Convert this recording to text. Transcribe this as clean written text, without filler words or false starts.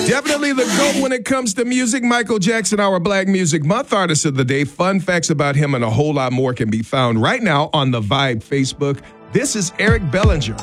Definitely the GOAT when it comes to music. Michael Jackson, our Black Music Month Artist of the Day. Fun facts about him and a whole lot more can be found right now on the Vibe Facebook. This is Eric Bellinger.